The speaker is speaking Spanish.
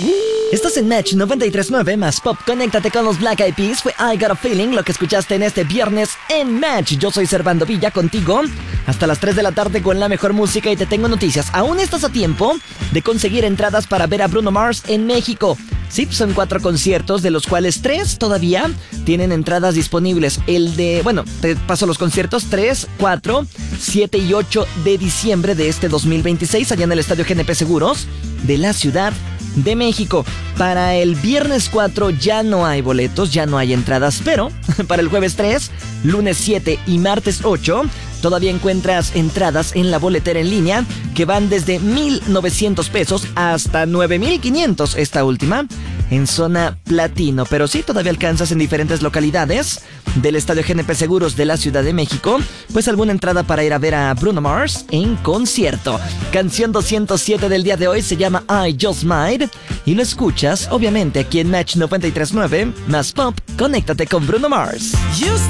Estás en Match 93.9 más Pop. Conéctate con los Black Eyed Peas. Fue I Got a Feeling lo que escuchaste en este viernes en Match. Yo soy Servando Villa contigo hasta las 3 de la tarde con la mejor música y te tengo noticias. Aún estás a tiempo de conseguir entradas para ver a Bruno Mars en México. Sí, son 4 conciertos, de los cuales 3 todavía tienen entradas disponibles. Te paso los conciertos: 3, 4, 7 y 8 de diciembre de este 2026, allá en el Estadio GNP Seguros de la Ciudad de México. Para el viernes 4 ya no hay boletos, ya no hay entradas, pero para el jueves 3, lunes 7 y martes 8 todavía encuentras entradas en la boletera en línea que van desde 1,900 pesos hasta 9,500, esta última en zona platino. Pero sí, todavía alcanzas en diferentes localidades del Estadio GNP Seguros de la Ciudad de México pues alguna entrada para ir a ver a Bruno Mars en concierto. Canción 207 del día de hoy se llama I Just Might y lo escuchas obviamente aquí en Match 93.9 más Pop. Conéctate con Bruno Mars.